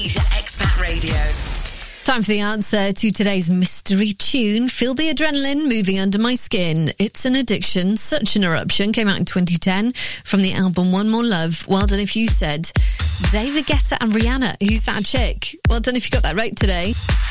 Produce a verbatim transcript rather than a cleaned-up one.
Expat Radio. Time for the answer to today's mystery tune. Feel the adrenaline moving under my skin. It's an addiction, such an eruption. Came out in twenty ten from the album One More Love. Well done if you said David Guetta and Rihanna. Who's that chick? Well done if you got that right today.